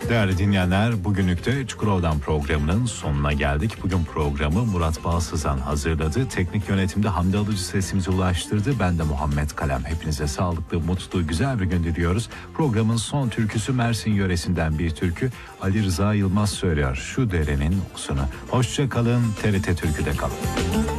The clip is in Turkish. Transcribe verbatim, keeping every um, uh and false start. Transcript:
Değerli dinleyenler, bugünlük de Çukurova'dan programının sonuna geldik. Bugün programı Murat Balsızan hazırladı. Teknik yönetimde Hamdi Alıcı sesimizi ulaştırdı. Ben de Muhammed Kalem. Hepinize sağlıklı, mutlu, güzel bir gün diliyoruz. Programın son türküsü Mersin yöresinden bir türkü. Ali Rıza Yılmaz söylüyor. Şu derenin okusunu. Hoşça kalın, T R T Türkü'de kalın.